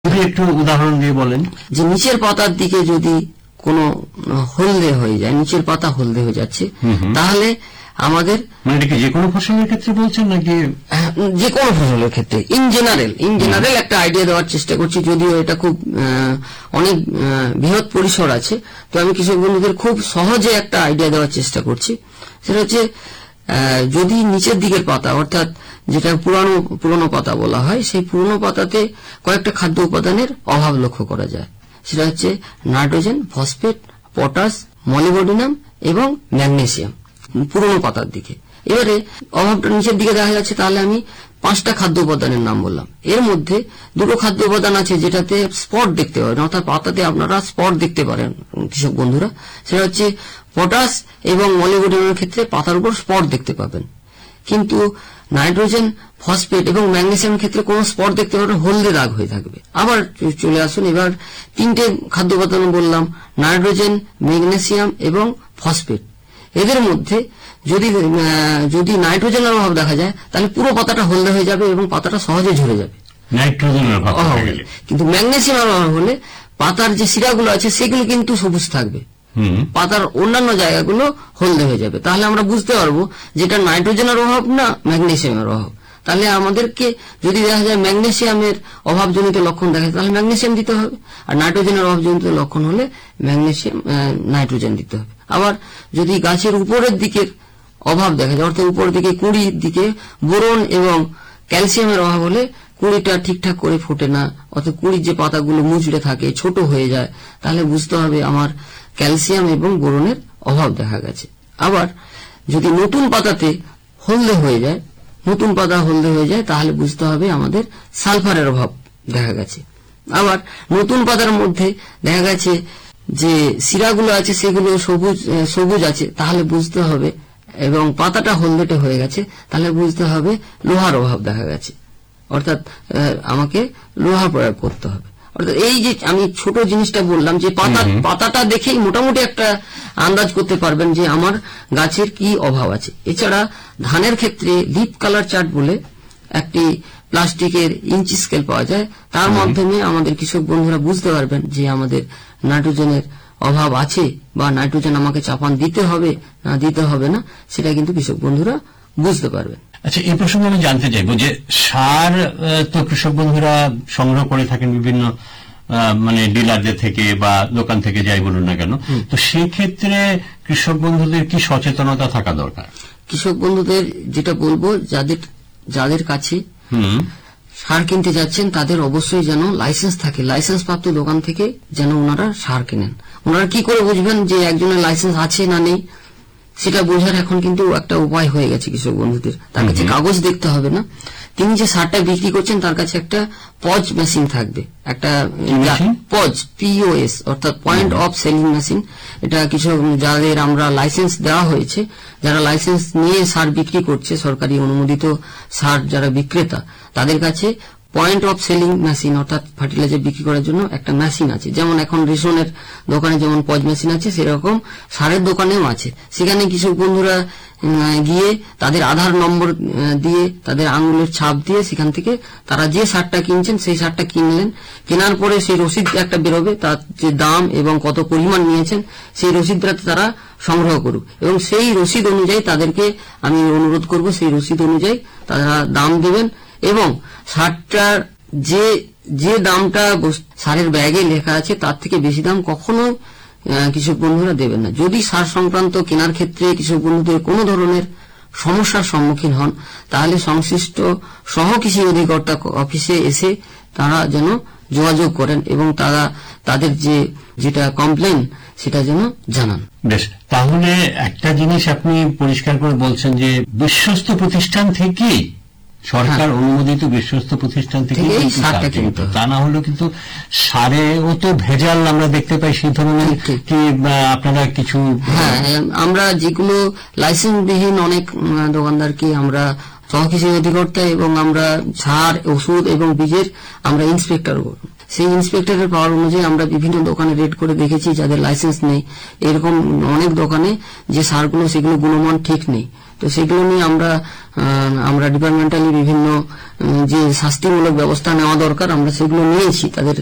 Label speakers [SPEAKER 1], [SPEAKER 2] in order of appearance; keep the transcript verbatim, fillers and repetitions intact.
[SPEAKER 1] একটু উদাহরণ দিয়ে বলেন।
[SPEAKER 2] যে নিচের পাতার দিকে যদি কোনো হলদে হয়ে যায়, নিচের পাতা হলদে হয়ে যাচ্ছে, তাহলে আমাদের
[SPEAKER 1] মানে এটা কি যে কোনো ফসলের ক্ষেত্রে বলছেন নাকি?
[SPEAKER 2] যে কোনো ফসলের ক্ষেত্রে ইন জেনারেল ইন জেনারেল একটা আইডিয়া দেওয়ার চেষ্টা করছি, যদিও এটা খুব অনেক বৃহৎ পরিসর আছে। তো আমি কৃষক বন্ধুদের খুব সহজে একটা আইডিয়া দেওয়ার চেষ্টা করছি। সেটা হচ্ছে যদি নিচের দিকের পাতা, অর্থাৎ যেটা পুরানো পুরনো পাতা বলা হয়, সেই পুরনো পাতাতে কয়েকটা খাদ্য উপাদানের অভাব লক্ষ্য করা যায়। সেটা হচ্ছে নাইট্রোজেন, ফসফেট, পটাশ, মলিবডিনাম এবং ম্যাগনেসিয়াম পুরনো পাতার দিকে। এবারে অভাবটা নিচের দিকে দেখা যাচ্ছে, তাহলে আমি পাঁচটা খাদ্য উপাদানের নাম বললাম। এর মধ্যে দুটো খাদ্য উপাদান আছে যেটাতে স্পট দেখতে পারেন, অর্থাৎ পাতাতে আপনারা স্পট দেখতে পারেন কৃষক বন্ধুরা। সেটা হচ্ছে পটাশ এবং মলিবডিনামের ক্ষেত্রে পাতার উপর স্পট দেখতে পাবেন, কিন্তু নাইট্রোজেন, ফসফেট এবং ম্যাগনেসিয়ামের ক্ষেত্রে কোন স্পট দেখতে পাবেন, হলদে দাগ হয়ে থাকবে। আবার চলে আসুন, এবার তিনটে খাদ্য উপাদান বললাম, নাইট্রোজেন, ম্যাগনেসিয়াম এবং ফসফেট। এদের মধ্যে যদি যদি নাইট্রোজেনের অভাব দেখা যায়, তাহলে পুরো পাতাটা হলদে হয়ে যাবে এবং পাতাটা সহজে ঝরে যাবে
[SPEAKER 1] নাইট্রোজেনের অভাব হলে।
[SPEAKER 2] কিন্তু ম্যাগনেসিয়ামের অভাব হলে পাতার যে শিরাগুলো আছে সেগুলো কিন্তু সবুজ থাকবে, পাতার অন্যান্য জায়গাগুলো হলদে হয়ে যাবে। তাহলে আমরা বুঝতে পারবো যেটা নাইট্রোজেনের অভাব না ম্যাগনেসিয়ামের অভাব। তাহলে আমাদেরকে যদি দেখা যায় ম্যাগনেসিয়ামের অভাবজনিত লক্ষণ দেখা যায়, তাহলে ম্যাগনেসিয়াম দিতে হবে, আর নাইট্রোজেনের অভাবজনিত লক্ষণ হলে ম্যাগনেসিয়াম নাইট্রোজেন দিতে হবে। আবার যদি গাছের উপরের দিকের অভাব দেখা যায়, অর্থাৎ উপরের দিকে কুঁড়ির দিকে বোরন এবং ক্যালসিয়ামের অভাব হলে কুঁড়িটা ঠিকঠাক করে ফোটে না, অর্থাৎ কুঁড়ির যে পাতাগুলো মুচড়ে থাকে, ছোট হয়ে যায়, তাহলে বুঝতে হবে আমার ক্যালসিয়াম এবং বোরনের অভাব দেখা গেছে। আবার যদি নতুন পাতাতে হলদে হয়ে যায়, নতুন পাতা হলদে হয়ে যায়, তাহলে বুঝতে হবে আমাদের সালফারের অভাব দেখা গেছে। আবার নতুন পাতার মধ্যে দেখা গেছে যে শিরাগুলো আছে সেগুলো সবুজ সবুজ আছে, তাহলে বুঝতে হবে, এবং পাতাটা হলদেটে হয়ে গেছে, তাহলে বুঝতে হবে লোহার অভাব দেখা গেছে, অর্থাৎ আমাকে লোহা প্রয়োগ করতে হবে। অর্থাৎ এই যে আমি ছোট জিনিসটা বললাম, যে পাতা পাতাটা দেখেই মোটামুটি একটা আন্দাজ করতে পারবেন যে আমার গাছের কি অভাব আছে। এছাড়া ধানের ক্ষেত্রে লিপ কালার চার্ট বলে একটি প্লাস্টিকের ইঞ্চি স্কেল পাওয়া যায়, তার মাধ্যমে আমাদের কৃষক বন্ধুরা বুঝতে পারবেন যে আমাদের নাইট্রোজেনের অভাব আছে বা নাইট্রোজেন আমাকে চাপান দিতে হবে না দিতে হবে না, সেটা কিন্তু কৃষক বন্ধুরা বুঝতে পারবেন।
[SPEAKER 1] আচ্ছা, এই প্রসঙ্গে আমি জানতে চাইবো যে সার তো কৃষক বন্ধুরা সংগ্রহ করে থাকেন বিভিন্ন মানে ডিলারদের থেকে বা দোকান থেকে যাই বলুন না কেন, তো সেই ক্ষেত্রে কৃষক বন্ধুদের কি সচেতনতা থাকা দরকার?
[SPEAKER 2] কৃষক বন্ধুদের যেটা বলবো, যাদের যাদের কাছে সার কিনতে যাচ্ছেন তাদের অবশ্যই যেন লাইসেন্স থাকে, লাইসেন্স প্রাপ্ত দোকান থেকে যেন ওনারা সার কেনেন। ওনারা কি করে বুঝবেন যে একজনের লাইসেন্স আছে না নেই, সেটা বোঝার এখন কিন্তু একটা উপায় হয়ে গেছে কৃষক বন্ধুদের। তার কাছে কাগজ দেখতে হবে না, তিনি যে সারটা বিক্রি করছেন তার কাছে একটা পজ মেশিন থাকবে, একটা পজ পিওএস অর্থাৎ পয়েন্ট অফ সেলিং মেশিন। এটা কৃষক যাদের আমরা লাইসেন্স দেওয়া হয়েছে, যারা লাইসেন্স নিয়ে সার বিক্রি করছে, সরকারি অনুমোদিত সার যারা বিক্রেতা, তাদের কাছে পয়েন্ট অফ সেলিং মেশিন অর্থাৎ ফার্টিলাইজার বিক্রি করার জন্য একটা মেশিন আছে। যেমন এখন রেশনের দোকানে যেমন পজ মেশিন আছে, সেরকম সারের দোকানেও আছে। সেখানে কৃষক বন্ধুরা গিয়ে তাদের আধার নম্বর দিয়ে, তাদের আঙুলের ছাপ দিয়ে সেখান থেকে তারা যে সারটা কিনছেন সেই সারটা কিনলেন। কেনার পরে সেই রসিদ একটা বেরোবে, তার যে দাম এবং কত পরিমাণ নিয়েছেন সেই রসিদটা তারা সংগ্রহ করুক, এবং সেই রসিদ অনুযায়ী তাদেরকে আমি অনুরোধ করব সেই রসিদ অনুযায়ী তারা দাম দেবেন, এবং সারটার যে যে দামটা সারের ব্যাগে লেখা আছে তার থেকে বেশি দাম কখনো কৃষক বন্ধুরা দেবেন না। যদি সার সংক্রান্ত কেনার ক্ষেত্রে কৃষক বন্ধুদের কোনো ধরনের সমস্যার সম্মুখীন হন, তাহলে সংশ্লিষ্ট সহ কৃষি অধিকর্তা অফিসে এসে তারা যেন যোগাযোগ করেন এবং তারা তাদের যে যেটা কমপ্লেন সেটা যেন জানান।
[SPEAKER 1] বেশ, তাহলে একটা জিনিস আপনি পরিষ্কার করে বলছেন যে বিশ্বস্ত প্রতিষ্ঠান থেকে, সরকার অনুমোদিত বিশ্বস্ত প্রতিষ্ঠান থেকে তা না হলেও কিন্তু সারেও তো ভেজাল আমরা দেখতে পাই। সেই ধরনের কি আপনারা কিছু?
[SPEAKER 2] হ্যাঁ, আমরা যেগুলো লাইসেন্সবিহীন অনেক দোকানদারকে আমরা সহকৃষি অধিকর্তা এবং আমরা সার, ওষুধ এবং বীজের আমরা ইন্সপেক্টর করব। সেই ইন্সপেক্টরের পাওয়ার অনুযায়ী আমরা বিভিন্ন দোকানে রেড করে দেখেছি যাদের লাইসেন্স নেই, এরকম অনেক দোকানে যে সারগুলো সেগুলো গুণমান ঠিক নেই, তো সেগুলো নিয়ে আমরা আমরা ডিপার্টমেন্টালি বিভিন্ন যে শাস্তিমূলক ব্যবস্থা নেওয়া দরকার আমরা সেগুলো নিয়েছি। তাদের